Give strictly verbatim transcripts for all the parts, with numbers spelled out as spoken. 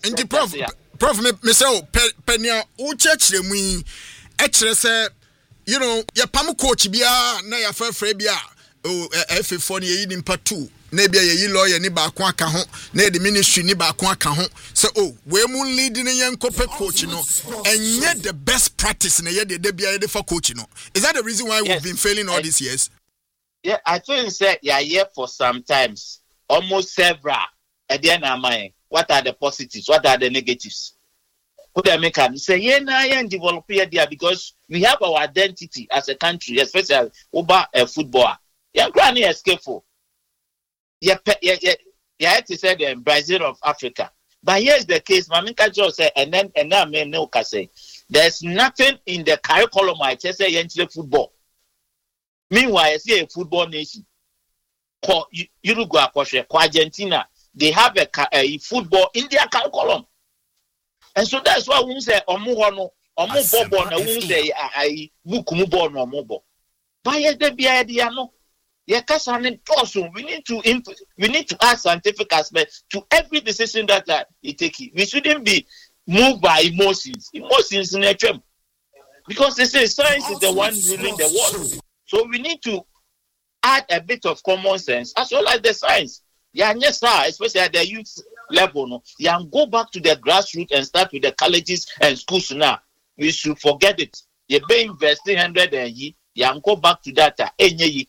Nti prof prof me me say penia o church mu yi e kire say you know ye pam coach bia na ya frefre bia o F four ne yi nimpa two na bia ye yi lawyer ni ba ko aka ho na the ministry ni ba ko aka ho say oh we mu lead ne yen kope coach no enye the best practice na ye de de bia de for coach no. Is that the reason why yes. we've been failing all I, these years? Yeah, I think say yeah here for sometimes almost several at the end of my what are the positives, what are the negatives? Put them make and say yeah na yeah develop here there because we have our identity as a country, especially over a footballer. Yeah, granny escape for. Yeah, yeah, yeah, yeah. To say the Brazil of Africa, but here's the case. Maminka just say, and then and now me no can say there's nothing in the curriculum. I just say yeah, football. Meanwhile, I see a football nation. Called Uruguay, Argentina. They have a, a football in their curriculum, and so that's why we say omuhono omu bobo na we say I book mubo no mobo. But yes, the be idea no. Yeah, we need to imp- we need to add scientific aspect to every decision that uh, we take. We shouldn't be moved by emotions. Emotions in a term, because they say science is the one ruling the world. So we need to add a bit of common sense as well as the science. Yeah, yes, sir. Especially at the youth level, no. Yeah, and go back to the grassroots and start with the colleges and schools now. We should forget it. You be investing hundred and ye. Yeah, and go back to that. Enye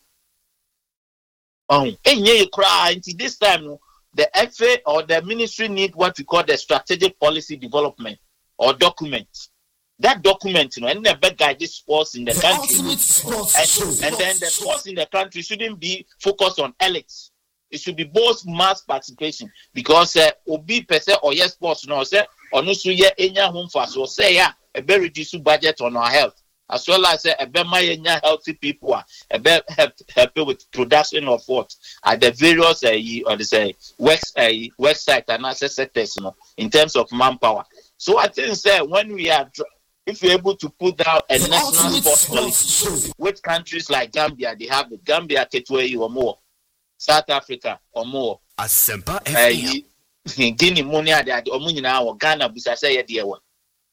Um, enye cry until this time. The F A or the ministry need what we call the strategic policy development or document. That document, you know, and the best guide this sports in the, the country. And, and then the sports in the country shouldn't be focused on elites. It should be both mass participation because uh, obi pese or yes sports no say or no so ye enya home fast or say yeah a very reduced budget on our health as well as uh, a be my enya healthy people a be help help with production of what at the various uh, or the say work uh, website and access sectors, you know, in terms of manpower. So I think say when we are if you're able to put down a the national sports policy, which countries like Gambia they have it, Gambia Ketway or more. South Africa or more. Asempa F M. Guinea money at the Omunina or Ghana, Busa say a dear one.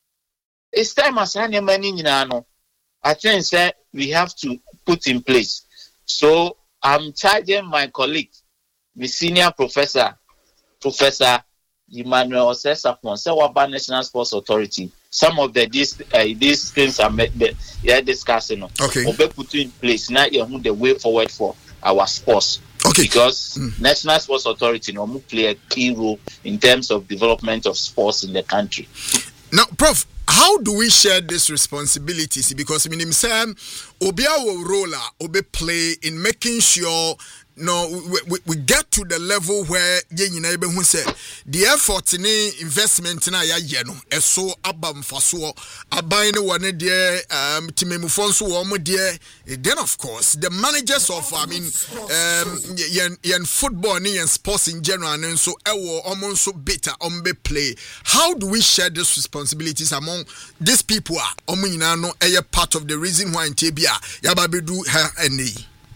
It's time as any money in ano. I think say we have to put in place. So I'm charging my colleague, the senior professor, Professor Emmanuel Osesapon, Sewaba National Sports Authority. Some of the these uh, these things are yeah discussing. Okay. Or be put in place now. You know the way forward for our sports. Okay. Because mm. National Sports Authority no play a key role in terms of development of sports in the country. Now, Prof, how do we share these responsibilities? Because I mean, Sam, Obia will roller, Obe play in making sure. No, we, we, we get to the level where you know who said the effort in investment na ya yeno eso abam faso abayne one there um timemufo one there. Then of course the managers of I mean um yen, yen football and sports in general and so ewo almost so better on be play. How do we share these responsibilities among these people? Are no a part of the reason why in Tibia yababedu her any.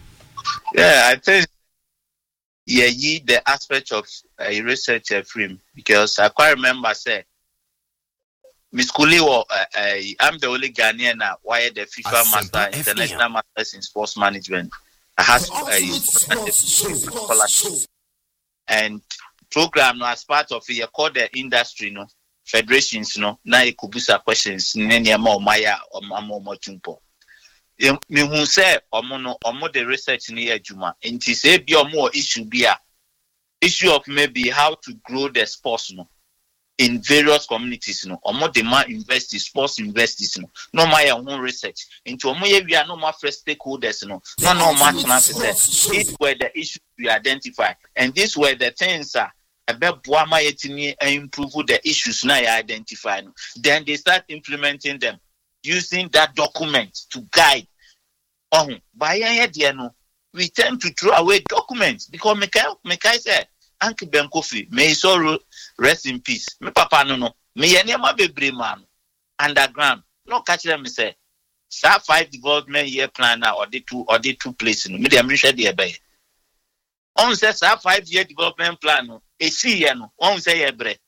Yeah, I think yeah, ye the aspect of uh, research uh, frame because I quite remember say Miss Kuli uh, uh, I'm the only Ghanaian now why the FIFA Master International Masters in Sports Management. I had uh, and program no, as part of it called the industry no federations no na ikubusa questions nene ma omaya o mamo motumpo. Me who say omo no omo the research ni adwuma nti say bi omo issue bi a issue of maybe how to grow the sports no in various communities no omo the man invest in sports investors no no my own research into omo ye wi no ma first stakeholders no no no ma say it were the issues we identify and this were the things are about boama yetini improve the issues na you identify no then they start implementing them using that document to guide. Oh, by no, we tend to throw away documents because me kai me kai say Uncle Ben Kofi may so rest in peace. Me papa no no me yene ma bebre man underground no catch them me say sa five development year plan now or the two or the two places no me dem share there be on say sa five year development plan no e see here no on say e bre